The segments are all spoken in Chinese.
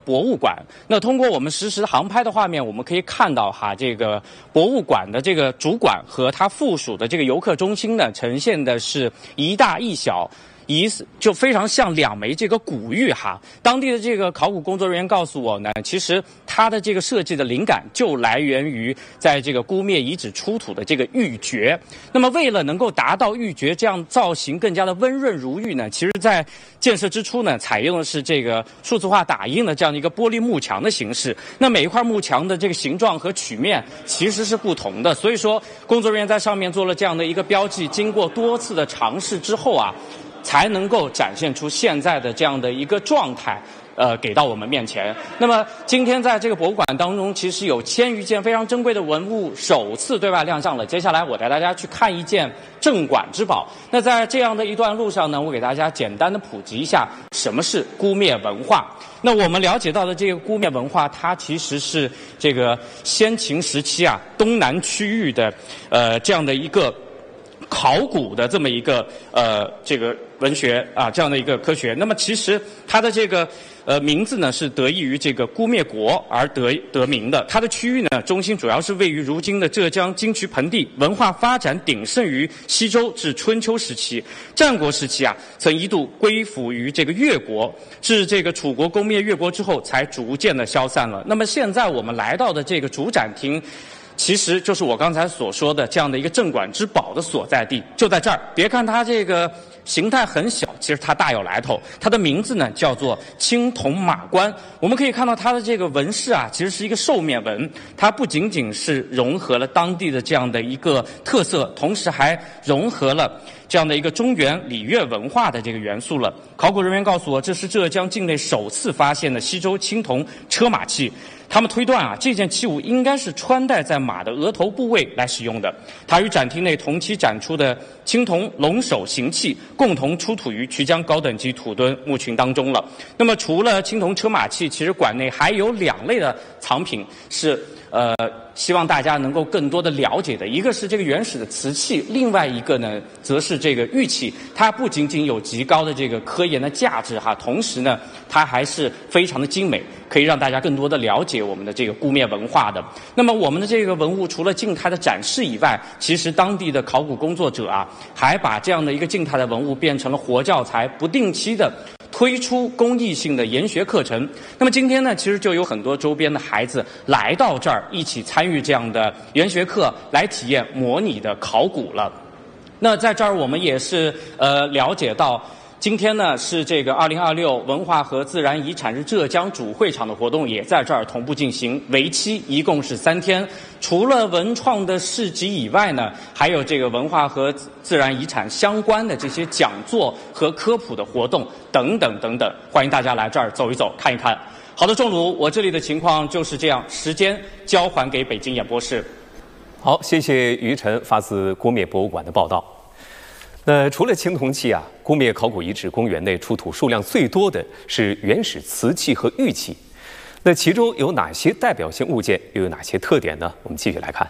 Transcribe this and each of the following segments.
博物馆。那通过我们实时航拍的画面，我们可以看到这个博物馆的这个主馆和它附属的这个游客中心呢，呈现的是一大一小。就非常像2枚这个古玉当地的这个考古工作人员告诉我呢，其实它的这个设计的灵感就来源于在这个姑灭遗址出土的这个玉珏。那么为了能够达到玉珏这样造型更加的温润如玉呢，其实在建设之初呢，采用的是这个数字化打印的这样的一个玻璃幕墙的形式。那每一块幕墙的这个形状和曲面其实是不同的，所以说工作人员在上面做了这样的一个标记，经过多次的尝试之后才能够展现出现在的这样的一个状态，给到我们面前。那么今天在这个博物馆当中，其实有1000余件非常珍贵的文物首次对外亮相了。接下来我带大家去看一件镇馆之宝。那在这样的一段路上呢，我给大家简单的普及一下什么是姑灭文化。那我们了解到的这个姑灭文化，它其实是这个先秦时期东南区域的这样的一个考古的这么一个这个文学这样的一个科学。那么其实它的这个名字呢是得益于这个姑灭国而得名的。它的区域呢中心主要是位于如今的浙江金渠盆地，文化发展鼎盛于西周至春秋时期。战国时期曾一度归附于这个越国，至这个楚国攻灭越国之后才逐渐的消散了。那么现在我们来到的这个主展厅，其实就是我刚才所说的这样的一个镇馆之宝的所在地，就在这儿。别看它这个形态很小，其实它大有来头。它的名字呢叫做青铜马关。我们可以看到它的这个纹饰其实是一个兽面纹，它不仅仅是融合了当地的这样的一个特色，同时还融合了这样的一个中原礼乐文化的这个元素了。考古人员告诉我，这是浙江境内首次发现的西周青铜车马器。他们推断这件器物应该是穿戴在马的额头部位来使用的。它与展厅内同期展出的青铜龙首形器共同出土于衢江高等级土墩墓群当中了。那么除了青铜车马器，其实馆内还有2类的藏品是希望大家能够更多的了解的。一个是这个原始的瓷器，另外一个呢则是这个玉器。它不仅仅有极高的这个科研的价值同时呢它还是非常的精美，可以让大家更多的了解我们的这个姑灭文化的。那么我们的这个文物除了静态的展示以外，其实当地的考古工作者还把这样的一个静态的文物变成了活教材，不定期的推出公益性的研学课程。那么今天呢，其实就有很多周边的孩子来到这儿，一起参与这样的研学课，来体验模拟的考古了。那在这儿我们也是了解到，今天呢是这个2026文化和自然遗产日浙江主会场的活动也在这儿同步进行，为期一共是3天。除了文创的市集以外呢，还有这个文化和自然遗产相关的这些讲座和科普的活动等等等等，欢迎大家来这儿走一走看一看。好的，仲鲁，我这里的情况就是这样，时间交还给北京演播室。 好，谢谢于晨发自姑灭博物馆的报道。那除了青铜器姑灭考古遗址公园内出土数量最多的是原始瓷器和玉器。那其中有哪些代表性物件，又有哪些特点呢？我们继续来看。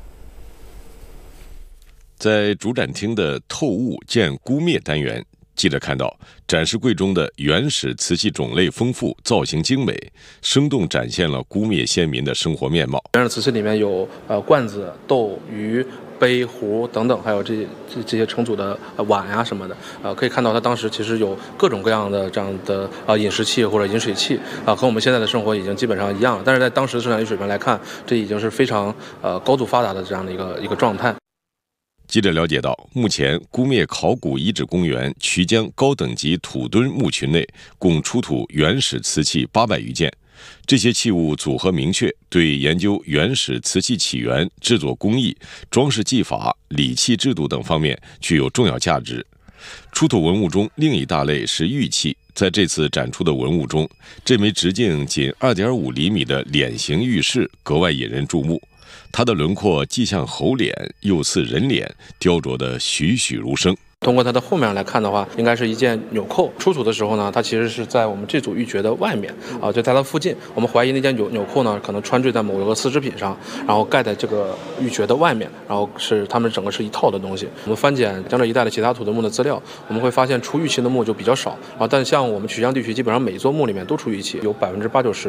在主展厅的透物见姑灭单元，记者看到展示柜中的原始瓷器种类丰富，造型精美，生动展现了姑灭先民的生活面貌。 原始瓷器里面有罐子、豆、鱼、杯、壶等等，还有这些盛煮的碗什么的，可以看到它当时其实有各种各样的这样的饮食器或者饮水器和我们现在的生活已经基本上一样了。但是在当时的生产力水平来看，这已经是非常高度发达的这样的一个状态。 记者了解到，目前姑灭考古遗址公园衢江高等级土墩墓群内共出土原始瓷器800余件。这些器物组合明确，对研究原始瓷器起源、制作工艺、装饰技法、礼器制度等方面具有重要价值。出土文物中另一大类是玉器，在这次展出的文物中，这枚直径仅2.5厘米的脸型玉饰格外引人注目。它的轮廓既像猴脸又似人脸，雕琢得栩栩如生。 通过它的后面来看的话，应该是一件纽扣。出土的时候呢，它其实是在我们这组玉珏的外面就在它附近。我们怀疑那件纽扣呢，可能穿缀在某个丝织品上，然后盖在这个玉珏的外面，然后是它们整个是一套的东西。我们翻检江浙一带的其他土墩墓的资料，我们会发现出玉器的墓就比较少但像我们衢江地区，基本上每一座墓里面都出玉器，有80%-90%